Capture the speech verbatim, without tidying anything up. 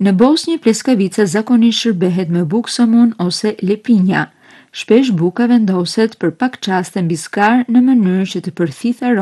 Në Bosnjë, pleskavica zakonisht shërbehet me bukë somun ose lepinja. Shpesh buka vendoset për pak çaste mbi skarë në mënyrë që të përthithë